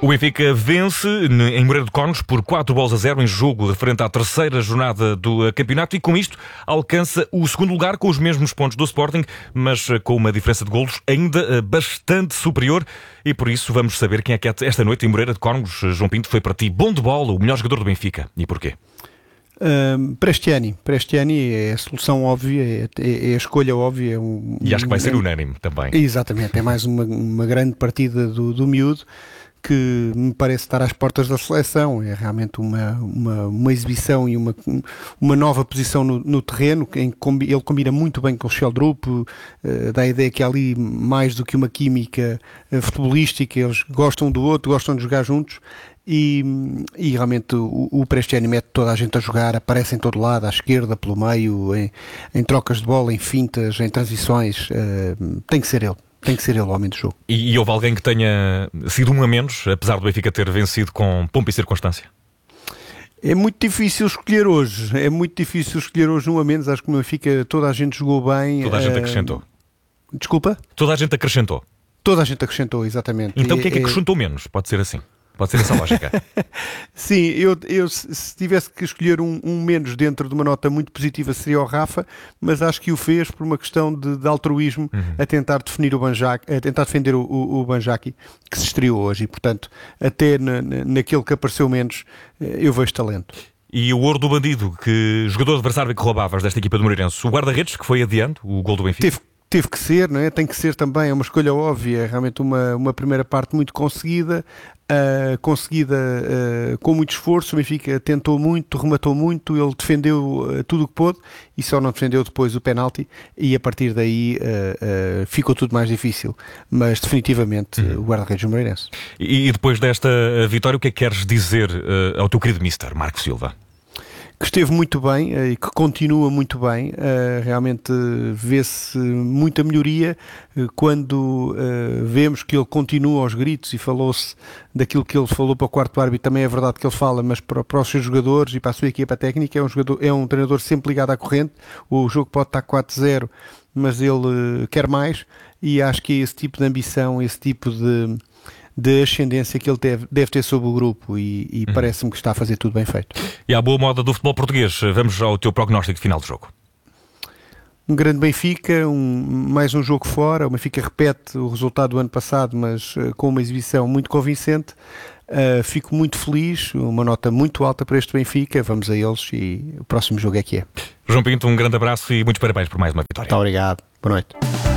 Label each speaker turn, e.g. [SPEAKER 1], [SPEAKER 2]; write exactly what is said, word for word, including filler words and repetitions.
[SPEAKER 1] O Benfica vence em Moreira de Cónegos por quatro bolas a zero em jogo referente à terceira jornada do campeonato e com isto alcança o segundo lugar com os mesmos pontos do Sporting, mas com uma diferença de golos ainda bastante superior e por isso vamos saber quem é que esta noite em Moreira de Cónegos. João Pinto, foi para ti bom de bola, o melhor jogador do Benfica e porquê?
[SPEAKER 2] Um, Prestiani, Prestiani é a solução óbvia, é, é a escolha óbvia. É um,
[SPEAKER 1] e acho que vai ser
[SPEAKER 2] é,
[SPEAKER 1] unânime também.
[SPEAKER 2] Exatamente, é mais uma, uma grande partida do, do miúdo que me parece estar às portas da seleção. É realmente uma, uma, uma exibição e uma, uma nova posição no, no terreno, em que ele combina muito bem com o Sheldrup, uh, dá a ideia que há ali mais do que uma química uh, futebolística, eles gostam do outro, gostam de jogar juntos. E, e realmente o, o Prestiani mete toda a gente a jogar, aparece em todo lado, à esquerda, pelo meio, em, em trocas de bola, em fintas, em transições. Uh, tem que ser ele. Tem que ser ele o homem do jogo.
[SPEAKER 1] E, e houve alguém que tenha sido um a menos, apesar do Benfica ter vencido com pompa e circunstância?
[SPEAKER 2] É muito difícil escolher hoje. É muito difícil escolher hoje um a menos. Acho que no Benfica toda a gente jogou bem.
[SPEAKER 1] Toda a gente
[SPEAKER 2] uh...
[SPEAKER 1] acrescentou.
[SPEAKER 2] Desculpa?
[SPEAKER 1] Toda a gente acrescentou.
[SPEAKER 2] Toda a gente acrescentou, exatamente.
[SPEAKER 1] Então quem é que acrescentou menos? Pode ser assim. Pode ser essa a lógica.
[SPEAKER 2] Sim, eu, eu se tivesse que escolher um, um menos dentro de uma nota muito positiva seria o Rafa, mas acho que o fez por uma questão de, de altruísmo, uhum. a tentar definir o Banjaki, a tentar defender o, o, o Banjaki, que se estreou hoje, e portanto até na, naquele que apareceu menos eu vejo talento.
[SPEAKER 1] E o ouro do bandido, que jogador adversário que roubavas desta equipa do Moreirense, o guarda-redes que foi adiante, o gol do Benfica?
[SPEAKER 2] Teve Teve que ser, não é? Tem que ser também, é uma escolha óbvia, é realmente uma, uma primeira parte muito conseguida, uh, conseguida uh, com muito esforço. O Benfica tentou muito, rematou muito, ele defendeu uh, tudo o que pôde e só não defendeu depois o penalti e a partir daí uh, uh, ficou tudo mais difícil, mas definitivamente uhum. uh, o guarda-redes do Moreirense.
[SPEAKER 1] E, e depois desta vitória, o que é que queres dizer uh, ao teu querido mister Marco Silva?
[SPEAKER 2] Que esteve muito bem e uh, que continua muito bem, uh, realmente uh, vê-se muita melhoria uh, quando uh, vemos que ele continua aos gritos e falou-se daquilo que ele falou para o quarto árbitro, também é verdade que ele fala, mas para, para os seus jogadores e para a sua equipa técnica, é um, jogador, é um treinador sempre ligado à corrente. O jogo pode estar quatro a zero, mas ele uh, quer mais e acho que é esse tipo de ambição, esse tipo de... de ascendência que ele deve, deve ter sobre o grupo e, e uhum. parece-me que está a fazer tudo bem feito.
[SPEAKER 1] E à boa moda do futebol português, vamos ao teu prognóstico final do jogo.
[SPEAKER 2] Um grande Benfica, um, mais um jogo fora. O Benfica repete o resultado do ano passado, mas uh, com uma exibição muito convincente. Uh, fico muito feliz, uma nota muito alta para este Benfica. Vamos a eles e o próximo jogo é que é.
[SPEAKER 1] João Pinto, um grande abraço e muitos parabéns por mais uma vitória.
[SPEAKER 2] Muito obrigado. Boa noite.